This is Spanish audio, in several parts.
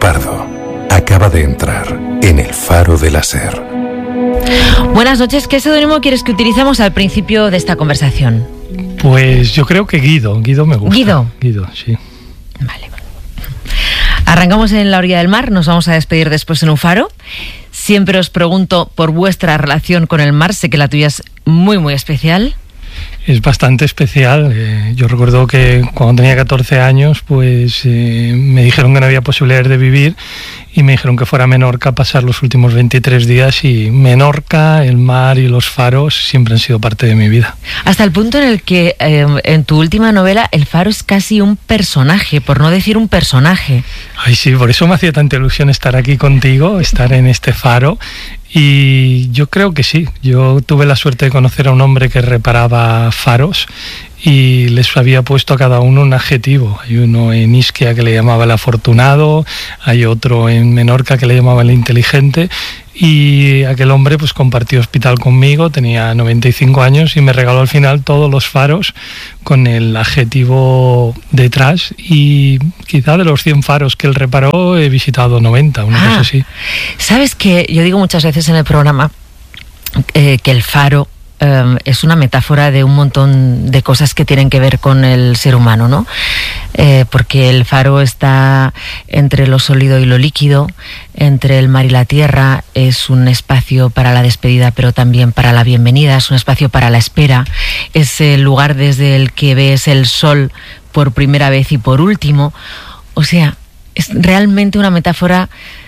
Pardo acaba de entrar en el Faro de la SER. Buenas noches. ¿Qué seudónimo quieres que utilicemos al principio de esta conversación? Pues yo creo que Guido. Guido me gusta. ¿Guido? Guido, sí. Vale. Arrancamos en la orilla del mar. Nos vamos a despedir después en un faro. Siempre os pregunto por vuestra relación con el mar. Sé que la tuya es muy, muy especial. Es bastante especial. Yo recuerdo que cuando tenía 14 años, pues me dijeron que no había posibilidades de vivir y me dijeron que fuera a Menorca a pasar los últimos 23 días, y Menorca, el mar y los faros siempre han sido parte de mi vida. Hasta el punto en el que en tu última novela el faro es casi un personaje, por no decir un personaje. Ay, sí, por eso me hacía tanta ilusión estar aquí contigo, estar en este faro. Y yo creo que sí. Yo tuve la suerte de conocer a un hombre que reparaba faros y les había puesto a cada uno un adjetivo. Hay uno en Ischia que le llamaba el afortunado, hay otro en Menorca que le llamaba el inteligente, y aquel hombre pues compartió hospital conmigo, tenía 95 años y me regaló al final todos los faros con el adjetivo detrás, y quizá de los 100 faros que él reparó he visitado 90, una cosa así. ¿Sabes qué? Yo digo muchas veces en el programa que el faro es una metáfora de un montón de cosas que tienen que ver con el ser humano, ¿no? Porque el faro está entre lo sólido y lo líquido, entre el mar y la tierra. Es un espacio para la despedida, pero también para la bienvenida. Es un espacio para la espera. Es el lugar desde el que ves el sol por primera vez y por último. O sea, es realmente una metáfora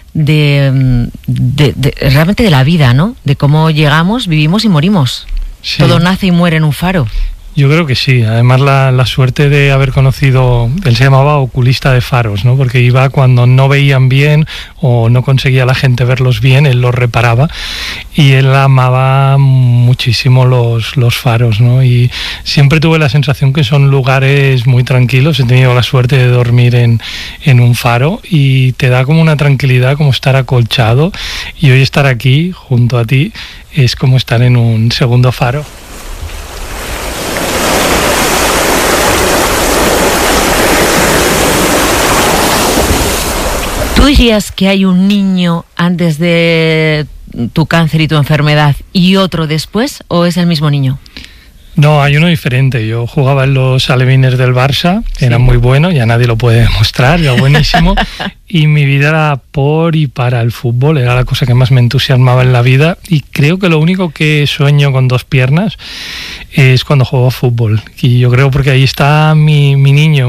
de realmente de la vida, ¿no? De cómo llegamos, vivimos y morimos. Sí. Todo nace y muere en un faro. Yo creo que sí. Además, la suerte de haber conocido, él se llamaba oculista de faros, ¿no? Porque iba cuando no veían bien o no conseguía la gente verlos bien, él los reparaba, y él amaba muchísimo los faros, ¿no? Y siempre tuve la sensación que son lugares muy tranquilos. He tenido la suerte de dormir en un faro y te da como una tranquilidad, como estar acolchado, y hoy estar aquí junto a ti es como estar en un segundo faro. ¿Tú dirías que hay un niño antes de tu cáncer y tu enfermedad y otro después, o es el mismo niño? No, hay uno diferente. Yo jugaba en los alevines del Barça, era muy bueno, ya nadie lo puede demostrar, era buenísimo, y mi vida era por y para el fútbol, era la cosa que más me entusiasmaba en la vida, y creo que lo único que sueño con dos piernas es cuando juego a fútbol. Y yo creo, porque ahí está mi niño,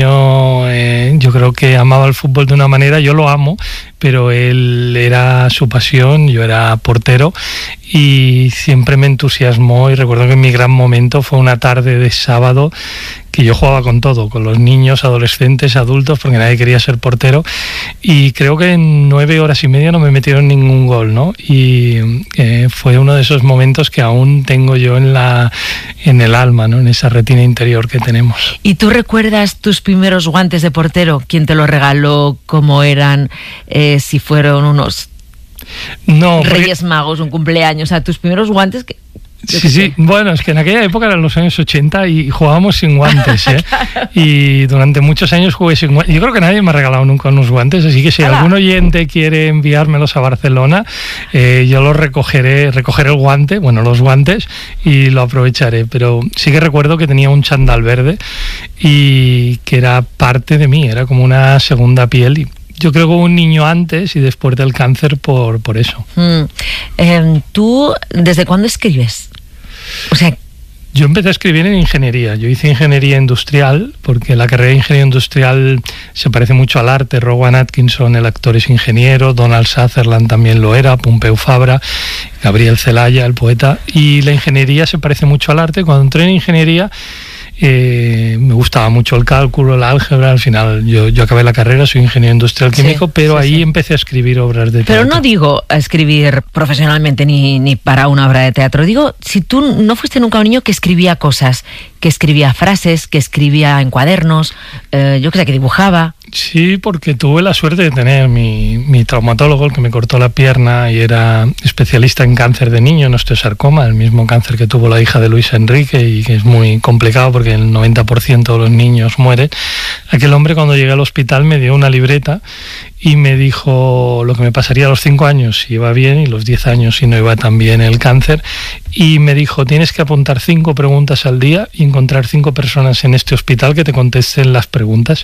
yo creo que amaba el fútbol de una manera, yo lo amo, pero él era su pasión, yo era portero, y siempre me entusiasmó. Y recuerdo que mi gran momento fue una tarde de sábado que yo jugaba con todo, con los niños, adolescentes, adultos, porque nadie quería ser portero, y creo que en 9 horas y media no me metieron ningún gol, ¿no? Y fue uno de esos momentos que aún tengo yo en el alma, ¿no? En esa retina interior que tenemos. ¿Y tú recuerdas tus primeros guantes de portero? ¿Quién te los regaló? ¿Cómo eran? Si fueron unos Reyes Magos, un cumpleaños, o sea, tus primeros guantes que... Sí, bueno, es que en aquella época eran los años 80 y jugábamos sin guantes, ¿eh? Claro. Y durante muchos años jugué sin guantes. Yo creo que nadie me ha regalado nunca unos guantes, así que si algún oyente quiere enviármelos a Barcelona, yo los recogeré el guante, los guantes, y lo aprovecharé. Pero sí que recuerdo que tenía un chándal verde y que era parte de mí, era como una segunda piel, y yo creo que hubo un niño antes y después del cáncer por eso. ¿Tú desde cuándo escribes? O sea, yo empecé a escribir en ingeniería. Yo hice ingeniería industrial, porque la carrera de ingeniería industrial se parece mucho al arte. Rowan Atkinson, el actor, es ingeniero, Donald Sutherland también lo era, Pompeu Fabra, Gabriel Celaya, el poeta. Y la ingeniería se parece mucho al arte. Cuando entré en ingeniería, me gustaba mucho el cálculo, el álgebra. Al final yo acabé la carrera, soy ingeniero industrial químico, pero ahí empecé a escribir obras de teatro. Pero no digo a escribir profesionalmente ni para una obra de teatro. Digo, si tú no fuiste nunca un niño que escribía cosas, que escribía frases, que escribía en cuadernos, yo creo que dibujaba. Sí, porque tuve la suerte de tener mi traumatólogo, el que me cortó la pierna y era especialista en cáncer de niño, en osteosarcoma, el mismo cáncer que tuvo la hija de Luis Enrique y que es muy complicado porque el 90% de los niños mueren. Aquel hombre, cuando llegué al hospital, me dio una libreta y me dijo lo que me pasaría a los 5 años si iba bien y los 10 años si no iba tan bien el cáncer, y me dijo: tienes que apuntar 5 preguntas al día y encontrar 5 personas en este hospital que te contesten las preguntas.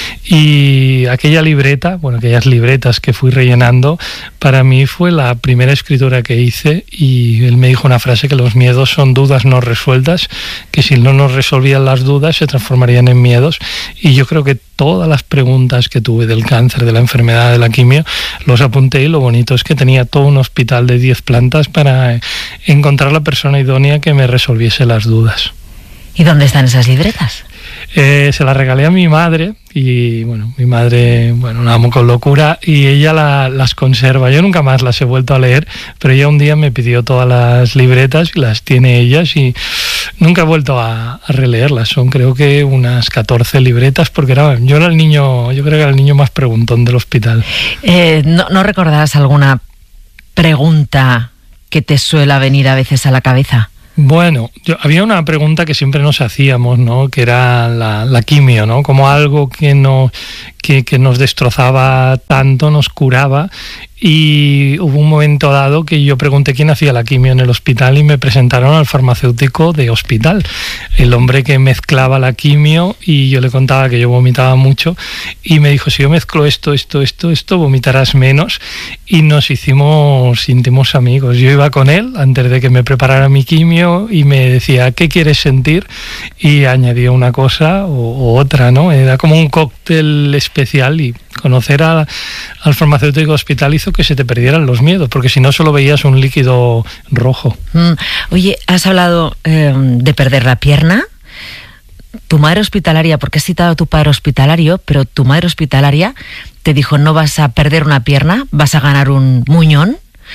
Y aquella libreta, bueno, aquellas libretas que fui rellenando, para mí fue la primera escritura que hice, y él me dijo una frase: que los miedos son dudas no resueltas, que si no nos resolvían las dudas se transformarían en miedos. Y yo creo que todas las preguntas que tuve del cáncer, de la enfermedad, de la quimio, los apunté, y lo bonito es que tenía todo un hospital de 10 plantas para encontrar la persona idónea que me resolviese las dudas. ¿Y dónde están esas libretas? Se las regalé a mi madre, y bueno, mi madre, bueno, la amo con locura, y ella las conserva. Yo nunca más las he vuelto a leer, pero ella un día me pidió todas las libretas y las tiene ellas, y nunca he vuelto a releerlas. Son, creo que, unas 14 libretas, porque yo creo que era el niño más preguntón del hospital. ¿No recordarás alguna pregunta que te suele venir a veces a la cabeza? Bueno, había una pregunta que siempre nos hacíamos, ¿no? Que era la quimio, ¿no? Como algo que nos destrozaba tanto, nos curaba. Y hubo un momento dado que yo pregunté quién hacía la quimio en el hospital, y me presentaron al farmacéutico de hospital, el hombre que mezclaba la quimio, y yo le contaba que yo vomitaba mucho, y me dijo: si yo mezclo esto, vomitarás menos. Y nos hicimos íntimos amigos. Yo iba con él antes de que me preparara mi quimio y me decía: ¿qué quieres sentir? Y añadía una cosa o otra, ¿no? Era como un cóctel especial, y conocer al farmacéutico de hospital hizo que se te perdieran los miedos, porque si no solo veías un líquido rojo. Oye, has hablado de perder la pierna. Tu madre hospitalaria, porque has citado a tu padre hospitalario, pero tu madre hospitalaria te dijo: no vas a perder una pierna, vas a ganar un muñón.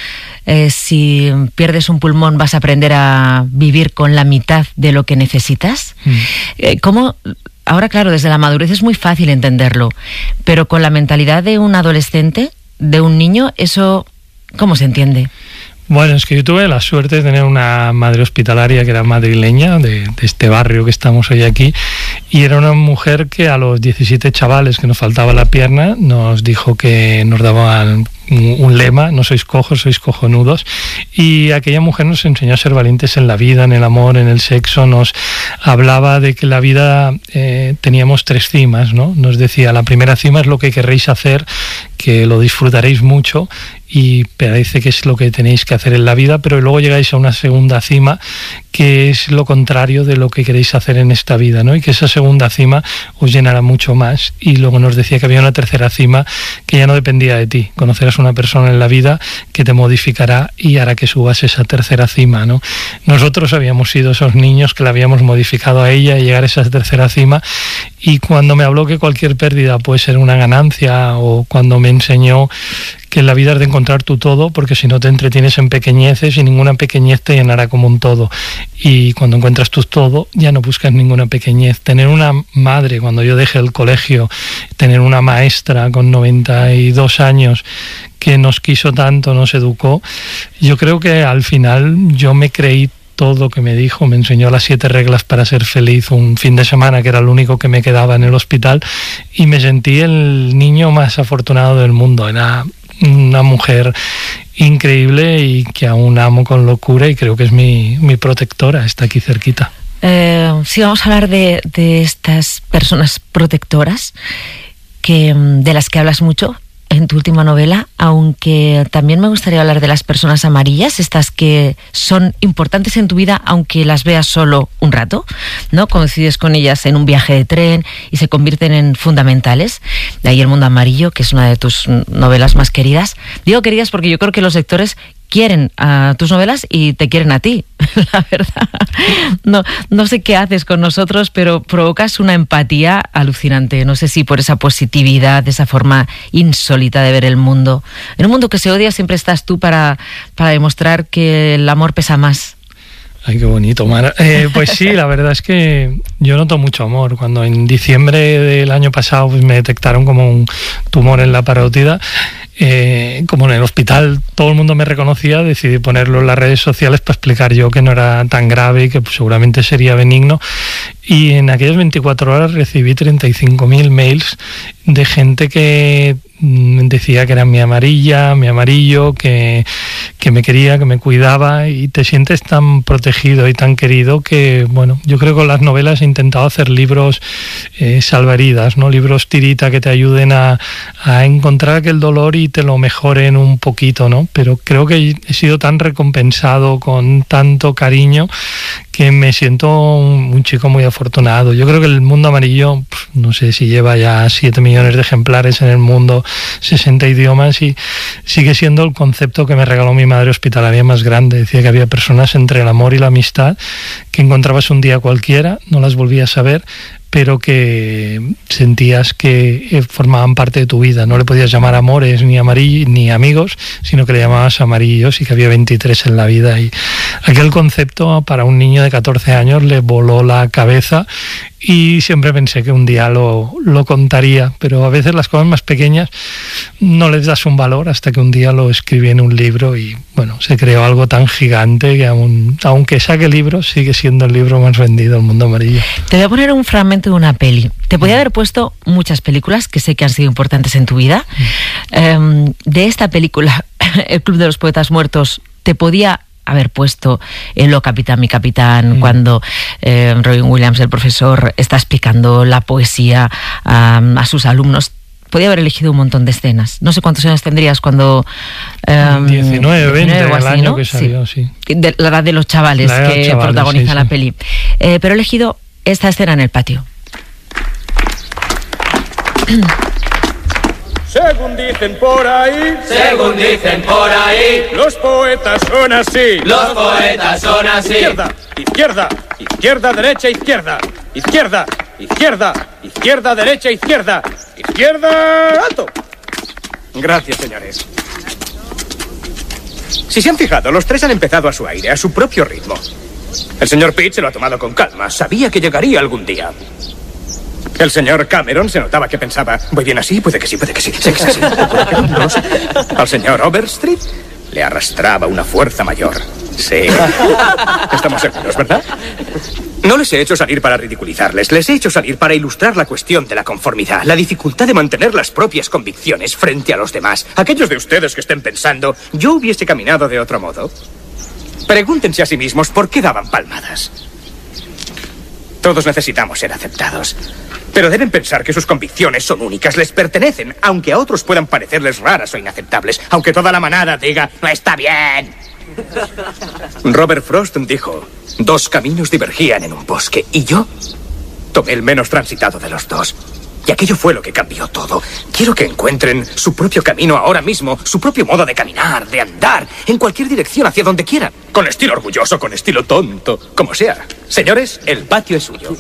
Si pierdes un pulmón vas a aprender a vivir con la mitad de lo que necesitas. ¿Cómo? Ahora, claro, desde la madurez es muy fácil entenderlo, pero con la mentalidad de un adolescente, de un niño, ¿eso cómo se entiende? Bueno, es que yo tuve la suerte de tener una madre hospitalaria que era madrileña, de este barrio que estamos hoy aquí, y era una mujer que a los 17 chavales que nos faltaba la pierna nos dijo que nos daban un lema: no sois cojos, sois cojonudos. Y aquella mujer nos enseñó a ser valientes en la vida, en el amor, en el sexo. Nos hablaba de que la vida teníamos 3 cimas, ¿no? Nos decía: la primera cima es lo que querréis hacer, que lo disfrutaréis mucho y parece que es lo que tenéis que hacer en la vida, pero luego llegáis a una segunda cima que es lo contrario de lo que queréis hacer en esta vida, ¿no? Y que esa segunda cima os llenará mucho más. Y luego nos decía que había una tercera cima que ya no dependía de ti. Conocerás una persona en la vida que te modificará y hará que subas esa tercera cima, ¿no? Nosotros habíamos sido esos niños que la habíamos modificado a ella y llegar a esa tercera cima. Y cuando me habló que cualquier pérdida puede ser una ganancia, o cuando me enseñó que en la vida es de encontrar tu todo, porque si no te entretienes en pequeñeces y ninguna pequeñez te llenará como un todo. Y cuando encuentras tu todo, ya no buscas ninguna pequeñez. Tener una madre, cuando yo dejé el colegio, tener una maestra con 92 años que nos quiso tanto, nos educó, yo creo que al final yo me creí todo lo que me dijo. Me enseñó las 7 reglas para ser feliz un fin de semana, que era lo único que me quedaba en el hospital, y me sentí el niño más afortunado del mundo. Era una mujer increíble y que aún amo con locura, y creo que es mi protectora, está aquí cerquita. Sí, vamos a hablar de estas personas protectoras de las que hablas mucho en tu última novela, aunque también me gustaría hablar de las personas amarillas, estas que son importantes en tu vida aunque las veas solo un rato, ¿no? Coincides con ellas en un viaje de tren y se convierten en fundamentales. De ahí El mundo amarillo, que es una de tus novelas más queridas. Digo queridas porque yo creo que los lectores quieren a tus novelas y te quieren a ti, la verdad. No sé qué haces con nosotros, pero provocas una empatía alucinante. No sé si por esa positividad, esa forma insólita de ver el mundo. En un mundo que se odia siempre estás tú para demostrar que el amor pesa más. Ay, qué bonito, Mar. Pues sí, la verdad es que yo noto mucho amor. Cuando en diciembre del año pasado pues, me detectaron como un tumor en la parótida, como en el hospital todo el mundo me reconocía, decidí ponerlo en las redes sociales para explicar yo que no era tan grave y que pues, seguramente sería benigno. Y en aquellas 24 horas recibí 35.000 mails de gente que decía que era mi amarillo, que me quería, que me cuidaba, y te sientes tan protegido y tan querido que, bueno, yo creo que con las novelas he intentado hacer libros salvavidas, ¿no? Libros tirita que te ayuden a encontrar aquel dolor y te lo mejoren un poquito, ¿no? Pero creo que he sido tan recompensado con tanto cariño que me siento un chico muy afortunado. Yo creo que el mundo amarillo, no sé si lleva ya 7 millones de ejemplares en el mundo, 60 idiomas, y sigue siendo el concepto que me regaló mi madre hospitalaria más grande. Decía que había personas entre el amor y la amistad que encontrabas un día cualquiera, no las volvías a ver, pero que sentías que formaban parte de tu vida. No le podías llamar amores ni amarillos ni amigos, sino que le llamabas amarillos, y que había 23 en la vida. Y aquel concepto para un niño de 14 años le voló la cabeza, y siempre pensé que un día lo contaría, pero a veces las cosas más pequeñas no les das un valor hasta que un día lo escribí en un libro y bueno, se creó algo tan gigante que aunque saque libros, sigue siendo el libro más vendido del mundo amarillo. Te voy a poner un fragmento de una peli. Te podía haber puesto muchas películas que sé que han sido importantes en tu vida. De esta película, El Club de los Poetas Muertos, te podía haber puesto Lo Capitán, mi capitán, cuando Robin Williams, el profesor, está explicando la poesía a sus alumnos. Podía haber elegido un montón de escenas. No sé cuántos años tendrías cuando... 19, 20, o así, el año, ¿no? que salió, sí. La edad de los chavales que protagoniza la peli. Pero he elegido esta escena en el patio. Según dicen por ahí, los poetas son así. Izquierda, izquierda, izquierda, derecha, izquierda. Izquierda, izquierda, izquierda, derecha, izquierda. Izquierda, alto. Gracias, señores. Si se han fijado, los tres han empezado a su aire, a su propio ritmo. El señor Pitt se lo ha tomado con calma. Sabía que llegaría algún día. El señor Cameron se notaba que pensaba, ¿voy bien así? Puede que sí, puede que sí. Puede que sí. No lo sé. Al señor Overstreet le arrastraba una fuerza mayor. Sí. Estamos seguros, ¿verdad? No les he hecho salir para ridiculizarles, les he hecho salir para ilustrar la cuestión de la conformidad, la dificultad de mantener las propias convicciones frente a los demás. Aquellos de ustedes que estén pensando, yo hubiese caminado de otro modo, pregúntense a sí mismos por qué daban palmadas. Todos necesitamos ser aceptados, pero deben pensar que sus convicciones son únicas, les pertenecen, aunque a otros puedan parecerles raras o inaceptables, aunque toda la manada diga, no está bien. Robert Frost dijo, 2 caminos divergían en un bosque, y yo tomé el menos transitado de los dos. Y aquello fue lo que cambió todo. Quiero que encuentren su propio camino ahora mismo, su propio modo de caminar, de andar, en cualquier dirección, hacia donde quieran. Con estilo orgulloso, con estilo tonto, como sea. Señores, el patio es suyo.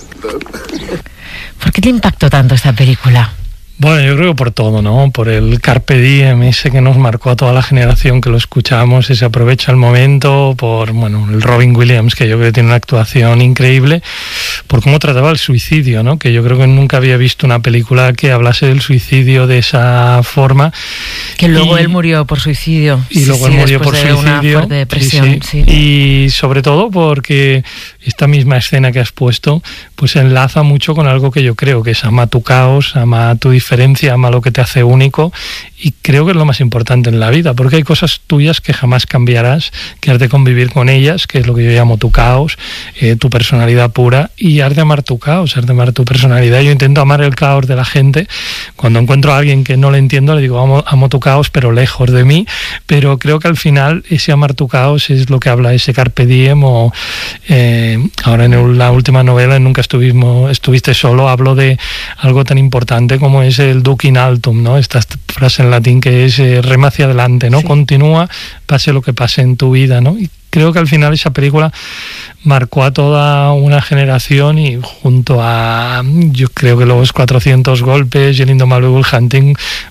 ¿Por qué te impactó tanto esta película? Bueno, yo creo que por todo, ¿no? Por el Carpe Diem, ese que nos marcó a toda la generación que lo escuchamos, ese aprovecha el momento, por, bueno, el Robin Williams, que yo creo que tiene una actuación increíble, por cómo trataba el suicidio, ¿no? Que yo creo que nunca había visto una película que hablase del suicidio de esa forma. Que luego él murió por suicidio. Y luego él murió por suicidio. Una fuerte depresión, sí. Y sobre todo porque esta misma escena que has puesto, pues enlaza mucho con algo que yo creo que es ama tu caos, ama tu diferencia, ama lo que te hace único, y creo que es lo más importante en la vida, porque hay cosas tuyas que jamás cambiarás, que has de convivir con ellas, que es lo que yo llamo tu caos, tu personalidad pura, y has de amar tu caos, has de amar tu personalidad. Yo intento amar el caos de la gente. Cuando encuentro a alguien que no le entiendo, le digo, amo tu caos, pero lejos de mí. Pero creo que al final ese amar tu caos es lo que habla ese Carpe Diem, o ahora en la última novela, Nunca estuviste solo, hablo de algo tan importante como es el Duc in altum, ¿no? Esta frase en latín que es rema hacia adelante, ¿no? Sí. Continúa, pase lo que pase en tu vida, ¿no? Y creo que al final esa película marcó a toda una generación, y junto a, yo creo que los 400 golpes y el indomable Will Hunting,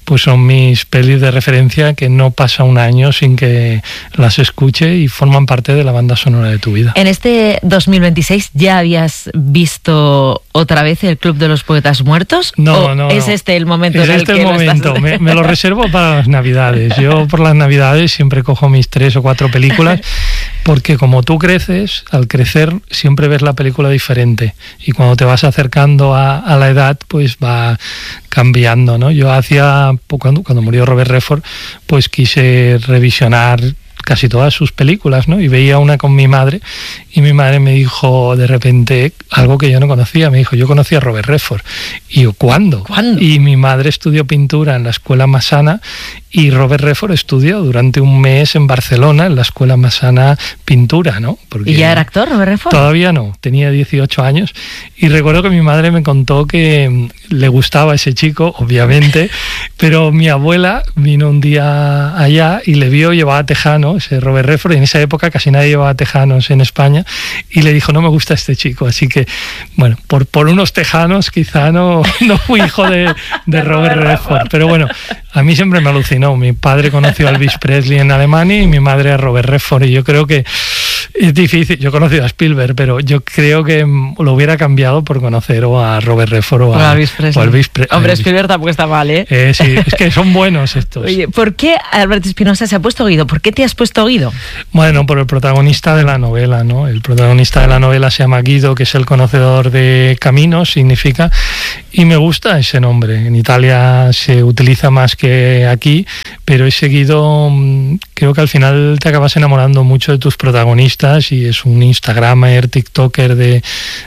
pues son mis pelis de referencia que no pasa un año sin que las escuche y forman parte de la banda sonora de tu vida. En este 2026 ya habías visto otra vez el Club de los Poetas Muertos. No. ¿Es este el momento en el que lo estás? Me lo reservo para las Navidades. Yo por las Navidades siempre cojo mis 3 o 4 películas, porque como tú creces, al crecer siempre ves la película diferente, y cuando te vas acercando a la edad, pues va cambiando, ¿no? Yo cuando murió Robert Redford, pues quise revisionar casi todas sus películas, ¿no? Y veía una con mi madre, y mi madre me dijo de repente algo que yo no conocía. Me dijo, yo conocí a Robert Redford. Y yo, ¿cuándo? Y mi madre estudió pintura en la Escuela Massana, y Robert Redford estudió durante un mes en Barcelona, en la Escuela Massana, pintura, ¿no? Porque ¿y ya era actor, Robert Redford? Todavía no, tenía 18 años, y recuerdo que mi madre me contó que le gustaba ese chico, obviamente, pero mi abuela vino un día allá y le vio, llevaba tejanos, ese Robert Redford, y en esa época casi nadie llevaba tejanos en España, y le dijo, no me gusta este chico. Así que, bueno, por unos tejanos quizá no fui hijo de Robert Redford, pero bueno, a mí siempre me alucinó. Mi padre conoció a Elvis Presley en Alemania y mi madre a Robert Redford, y yo creo que es difícil. Yo he conocido a Spielberg, pero yo creo que lo hubiera cambiado por conocer o a Robert Redford o a Elvis Presley. Hombre, Spielberg tampoco está mal, ¿eh? Sí, es que son buenos estos. Oye, ¿por qué Albert Espinosa se ha puesto Guido? ¿Por qué te has puesto Guido? Bueno, por el protagonista de la novela, ¿no? El protagonista de la novela se llama Guido, que es el conocedor de caminos, significa, y me gusta ese nombre. En Italia se utiliza más que aquí, pero ese Guido, creo que al final te acabas enamorando mucho de tus protagonistas, y es un instagramer, tiktoker de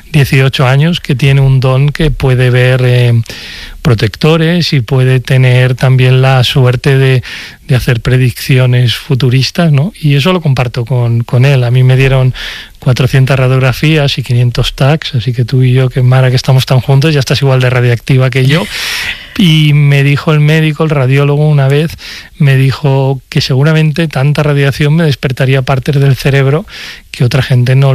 18 años que tiene un don que puede ver protectores y puede tener también la suerte de hacer predicciones futuristas, ¿no? Y eso lo comparto con él. A mí me dieron 400 radiografías y 500 tags, así que tú y yo, que Mara, que estamos tan juntos, ya estás igual de radiactiva que yo. Y me dijo el médico, el radiólogo, una vez, me dijo que seguramente tanta radiación me despertaría partes del cerebro que otra gente no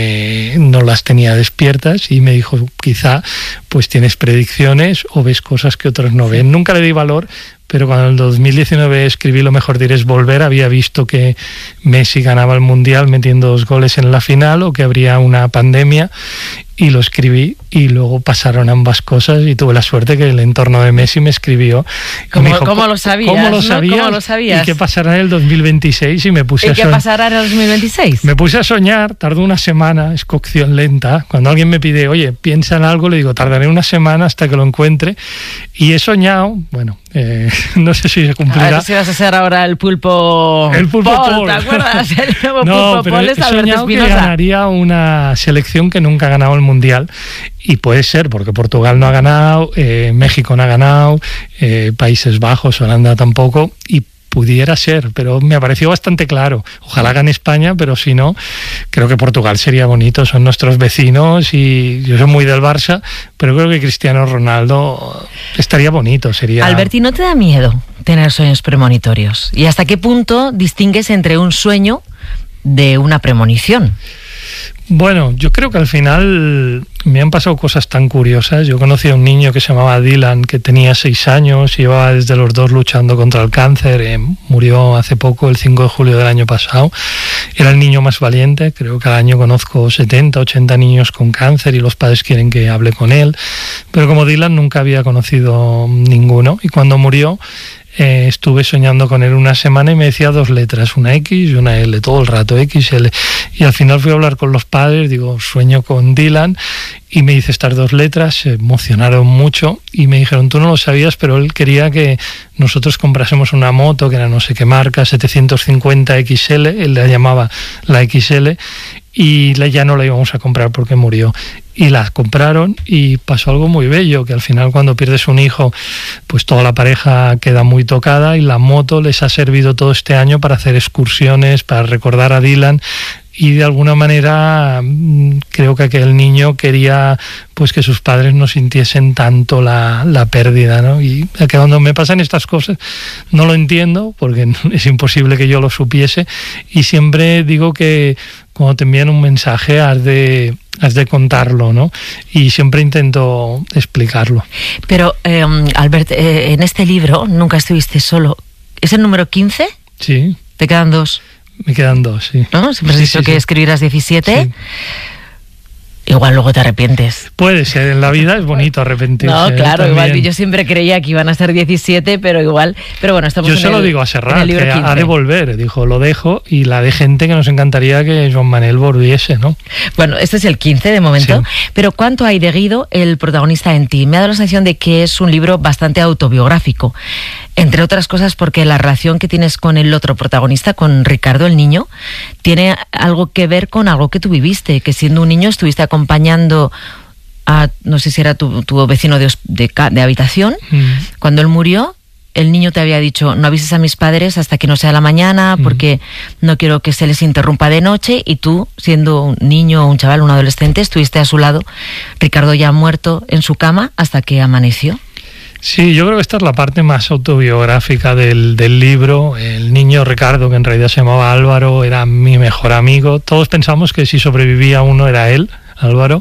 las tenía despiertas, y me dijo, quizá pues tienes predicciones o ves cosas que otros no ven. Nunca le di valor, pero cuando en el 2019 escribí Lo mejor de ir es volver, había visto que Messi ganaba el Mundial metiendo 2 goles en la final, o que habría una pandemia, y lo escribí, y luego pasaron ambas cosas, y tuve la suerte que el entorno de Messi me escribió. ¿Cómo, me dijo, ¿cómo lo sabías? ¿Cómo lo ¿no? sabías? ¿Cómo lo sabías? ¿Y qué pasará en el 2026? Y me puse ¿Y qué pasará en el 2026? Me puse a soñar, tardó una semana, es cocción lenta. Cuando alguien me pide, oye, piensa en algo, le digo, tardaré una semana hasta que lo encuentre. Y he soñado, bueno, no sé si se cumplirá. A ver si vas a ser ahora el pulpo Paul, ¿te acuerdas? El nuevo pulpo Paul es Albert Espinosa. Que ganaría una selección que nunca ha ganado el Mundial, y puede ser, porque Portugal no ha ganado, México no ha ganado, Países Bajos, Holanda tampoco, y pudiera ser, pero me pareció bastante claro. Ojalá gane España, pero si no, creo que Portugal sería bonito, son nuestros vecinos, y yo soy muy del Barça, pero creo que Cristiano Ronaldo estaría bonito, sería... Alberti, ¿no te da miedo tener sueños premonitorios? ¿Y hasta qué punto distingues entre un sueño de una premonición? Bueno, yo creo que al final me han pasado cosas tan curiosas. Yo conocí a un niño que se llamaba Dylan, que tenía 6 años, y llevaba desde los 2 luchando contra el cáncer. Murió hace poco, el 5 de julio del año pasado. Era el niño más valiente. Creo que cada año conozco 70, 80 niños con cáncer, y los padres quieren que hable con él. Pero como Dylan nunca había conocido ninguno, y cuando murió estuve soñando con él una semana, y me decía 2 letras, una X y una L, todo el rato, XL. Y al final fui a hablar con los padres, digo, sueño con Dylan, y me dice estas 2 letras, se emocionaron mucho, y me dijeron, tú no lo sabías, pero él quería que nosotros comprásemos una moto, que era no sé qué marca, 750 XL, él la llamaba la XL, y ya no la íbamos a comprar porque murió. Y la compraron, y pasó algo muy bello, que al final cuando pierdes un hijo, pues toda la pareja queda muy tocada, y la moto les ha servido todo este año para hacer excursiones, para recordar a Dylan. y de alguna manera creo que aquel niño quería pues que sus padres no sintiesen tanto la pérdida, ¿no? Y que cuando me pasan estas cosas no lo entiendo porque es imposible que yo lo supiese, y siempre digo que cuando te envían un mensaje has de contarlo, ¿no? Y siempre intento explicarlo. Pero, Albert, en este libro nunca estuviste solo. ¿Es el número 15? Sí. ¿Te quedan 2? Me quedan 2, sí. ¿No? Siempre has dicho que escribirás 17. Sí. Igual luego te arrepientes. Puede ser, en la vida es bonito arrepentirse. No, claro, también. igual yo siempre creía que iban a ser 17, pero igual... Pero bueno, estamos yo se lo digo a Serrat, que ha de volver. Dijo, lo dejo, y la de gente que nos encantaría que Joan Manel volviese, ¿no? Bueno, este es el 15 de momento, sí. Pero ¿cuánto hay de Guido, el protagonista, en ti? Me ha dado la sensación de que es un libro bastante autobiográfico. Entre otras cosas porque la relación que tienes con el otro protagonista, con Ricardo, el niño, tiene algo que ver con algo que tú viviste, que siendo un niño estuviste acompañando a, no sé si era tu vecino de habitación, cuando él murió. El niño te había dicho, no avises a mis padres hasta que no sea la mañana, porque no quiero que se les interrumpa de noche, y tú, siendo un niño, un chaval, un adolescente, estuviste a su lado, Ricardo ya muerto en su cama, hasta que amaneció. Sí, yo creo que esta es la parte más autobiográfica del libro. El niño Ricardo, que en realidad se llamaba Álvaro, era mi mejor amigo. Todos pensamos que si sobrevivía uno era él, Álvaro,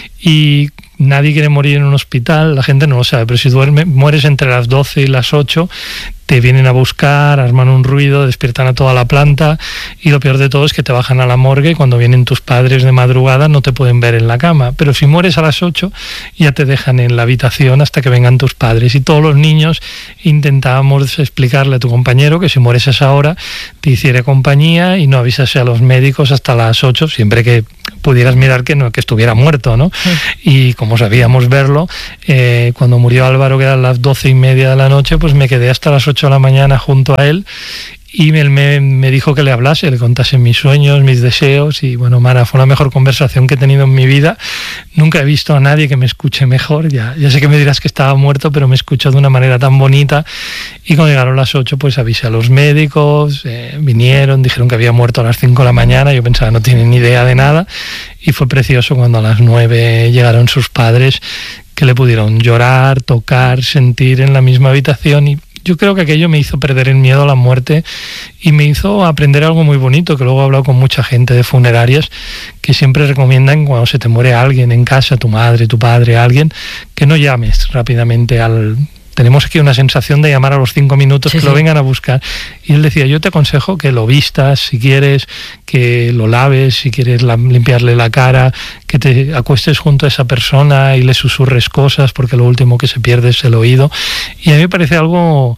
y nadie quiere morir en un hospital, la gente no lo sabe, pero si mueres entre las 12 y las 8, te vienen a buscar, arman un ruido, despiertan a toda la planta, y lo peor de todo es que te bajan a la morgue y cuando vienen tus padres de madrugada no te pueden ver en la cama. Pero si mueres a las 8 ya te dejan en la habitación hasta que vengan tus padres. Y todos los niños intentábamos explicarle a tu compañero que si mueres a esa hora te hiciera compañía y no avisase a los médicos hasta las 8, siempre que pudieras mirar que estuviera muerto, ¿no? Sí. Y como sabíamos verlo, cuando murió Álvaro, que eran las 12:30 de la noche, pues me quedé hasta las 8 de la mañana junto a él, y me dijo que le hablase, le contase mis sueños, mis deseos, y bueno, Mara, fue la mejor conversación que he tenido en mi vida. Nunca he visto a nadie que me escuche mejor. Ya sé que me dirás que estaba muerto, pero me escuchó de una manera tan bonita, y cuando llegaron las 8 pues avisé a los médicos, vinieron, dijeron que había muerto a las 5 de la mañana, yo pensaba no tienen ni idea de nada, y fue precioso cuando a las 9 llegaron sus padres, que le pudieron llorar, tocar, sentir en la misma habitación, y yo creo que aquello me hizo perder el miedo a la muerte y me hizo aprender algo muy bonito, que luego he hablado con mucha gente de funerarias, que siempre recomiendan cuando se te muere alguien en casa, tu madre, tu padre, alguien, que no llames rápidamente al... Tenemos aquí una sensación de llamar a los 5 minutos, sí, que lo vengan a buscar. Y él decía, yo te aconsejo que lo vistas, si quieres, que lo laves, si quieres limpiarle la cara, que te acuestes junto a esa persona y le susurres cosas, porque lo último que se pierde es el oído. Y a mí me parece algo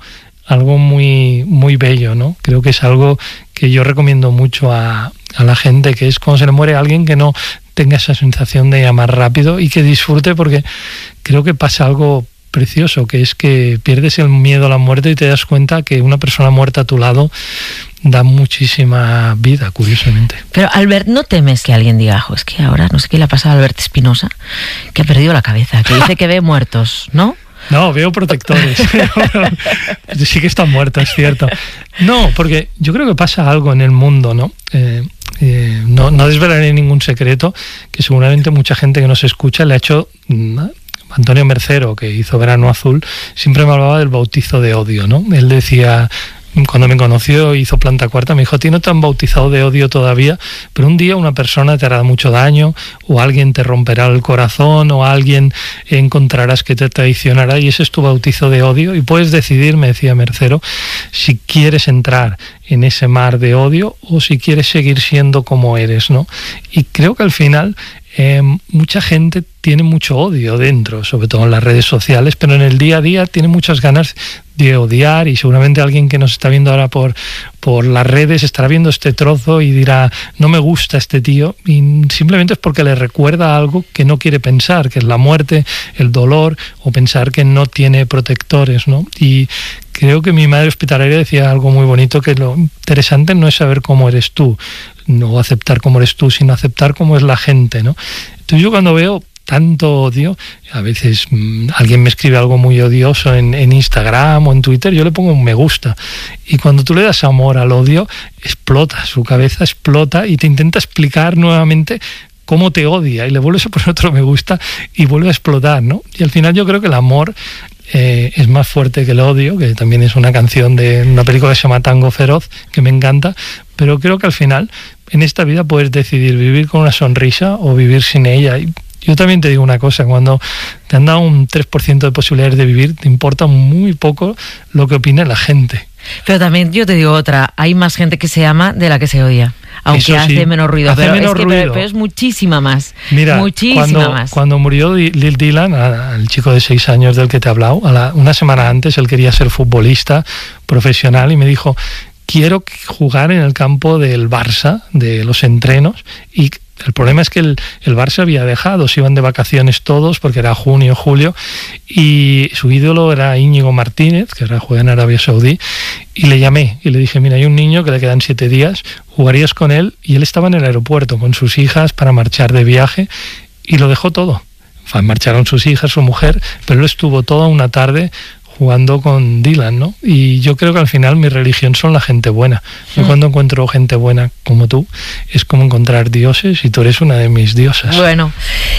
muy, muy bello, ¿no? Creo que es algo que yo recomiendo mucho a la gente, que es cuando se le muere a alguien, que no tenga esa sensación de llamar rápido y que disfrute, porque creo que pasa algo precioso, que es que pierdes el miedo a la muerte y te das cuenta que una persona muerta a tu lado da muchísima vida, curiosamente. Pero Albert, ¿no temes que alguien diga, es que ahora no sé qué le ha pasado a Albert Espinosa, que ha perdido la cabeza, que dice que ve muertos, ¿no? No, veo protectores. Sí que están muertos, es cierto. No, porque yo creo que pasa algo en el mundo, ¿no? No desvelaré ningún secreto, que seguramente mucha gente que nos escucha le ha hecho... Antonio Mercero, que hizo Verano Azul, siempre me hablaba del bautizo de odio, ¿no? Él decía, cuando me conoció, hizo Planta Cuarta, me dijo, a ti no te han bautizado de odio todavía, pero un día una persona te hará mucho daño, o alguien te romperá el corazón, o alguien encontrarás que te traicionará, y ese es tu bautizo de odio, y puedes decidir, me decía Mercero, si quieres entrar en ese mar de odio, o si quieres seguir siendo como eres, ¿no? Y creo que al final... mucha gente tiene mucho odio dentro, sobre todo en las redes sociales, pero en el día a día tiene muchas ganas de odiar, y seguramente alguien que nos está viendo ahora por las redes estará viendo este trozo y dirá, no me gusta este tío, y simplemente es porque le recuerda algo que no quiere pensar, que es la muerte, el dolor, o pensar que no tiene protectores, ¿no? Y creo que mi madre hospitalaria decía algo muy bonito, que lo interesante no es saber cómo eres tú, no aceptar cómo eres tú, sino aceptar cómo es la gente, ¿no? Entonces yo cuando veo tanto odio. A veces alguien me escribe algo muy odioso en Instagram o en Twitter, yo le pongo un me gusta. Y cuando tú le das amor al odio, explota, su cabeza explota y te intenta explicar nuevamente cómo te odia, y le vuelves a poner otro me gusta y vuelve a explotar, ¿no? Y al final yo creo que el amor es más fuerte que el odio, que también es una canción de una película que se llama Tango Feroz, que me encanta, pero creo que al final en esta vida puedes decidir vivir con una sonrisa o vivir sin ella. Y yo también te digo una cosa, cuando te han dado un 3% de posibilidades de vivir, te importa muy poco lo que opine la gente. Pero también yo te digo otra, hay más gente que se ama de la que se odia, aunque sí, hace menos ruido, pero es muchísima más. Mira, muchísima más. Cuando murió Lil Dylan, el chico de 6 años del que te he hablado, una semana antes él quería ser futbolista profesional y me dijo, quiero jugar en el campo del Barça, de los entrenos, y el problema es que el Barça había dejado, se iban de vacaciones todos porque era junio, julio, y su ídolo era Íñigo Martínez, que ahora juega en Arabia Saudí, y le llamé y le dije, mira, hay un niño que le quedan 7 días, jugarías con él, y él estaba en el aeropuerto con sus hijas para marchar de viaje, y lo dejó todo. Marcharon sus hijas, su mujer, pero él estuvo toda una tarde jugando con Dylan, ¿no? Y yo creo que al final mi religión son la gente buena. Yo cuando encuentro gente buena como tú, es como encontrar dioses, y tú eres una de mis diosas. Bueno,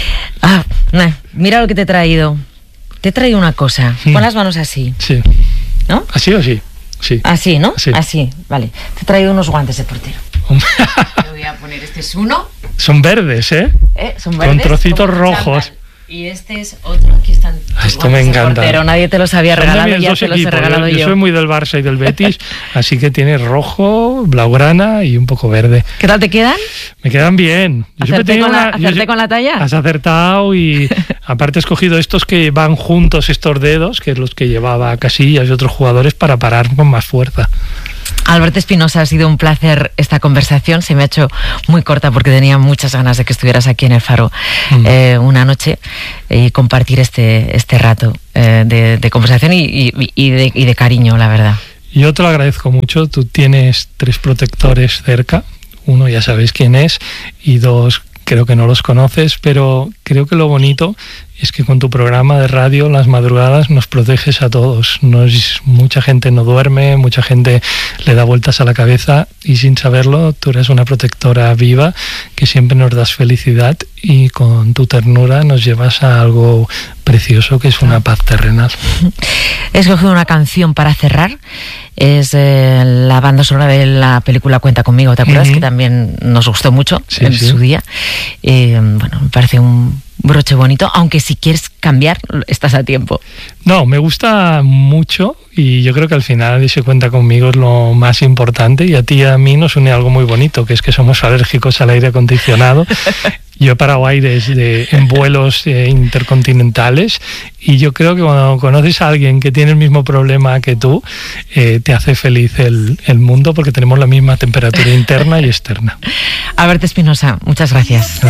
mira lo que te he traído. Te he traído una cosa. Pon las manos así. Sí. ¿No? ¿Así o así? Sí. Así, ¿no? Sí. Así, vale. Te he traído unos guantes de portero. Te voy a poner, este es uno. Son verdes, ¿eh? Son verdes. Con trocitos rojos. Chándal. Y este es otro, aquí están. Esto me encanta. Portero. Nadie te los había regalado, ya te los he regalado yo. Yo soy muy del Barça y del Betis, así que tiene rojo, blaugrana y un poco verde. ¿Qué tal te quedan? Me quedan bien. ¿Acerté con la talla? Has acertado, y aparte he escogido estos que van juntos, estos dedos, que es los que llevaba Casillas y otros jugadores, para parar con más fuerza. Albert Espinosa, ha sido un placer esta conversación. Se me ha hecho muy corta porque tenía muchas ganas de que estuvieras aquí en el Faro una noche y compartir este rato de conversación y de cariño, la verdad. Yo te lo agradezco mucho. Tú tienes 3 protectores cerca. 1 ya sabéis quién es, y 2 creo que no los conoces, pero creo que lo bonito es que con tu programa de radio, las madrugadas, nos proteges a todos. Mucha gente no duerme, mucha gente le da vueltas a la cabeza, y sin saberlo, tú eres una protectora viva que siempre nos das felicidad, y con tu ternura nos llevas a algo precioso, que es una paz terrenal. He escogido una canción para cerrar. Es la banda sonora de la película Cuenta conmigo, ¿te acuerdas? Que también nos gustó mucho en su día. Bueno, me parece un broche bonito, aunque si quieres cambiar, estás a tiempo. No, me gusta mucho, y yo creo que al final ese Cuenta conmigo es lo más importante, y a ti y a mí nos une algo muy bonito, que es que somos alérgicos al aire acondicionado. Yo he parado aires en vuelos intercontinentales, y yo creo que cuando conoces a alguien que tiene el mismo problema que tú, te hace feliz el mundo, porque tenemos la misma temperatura interna y externa. Albert Espinosa, muchas gracias.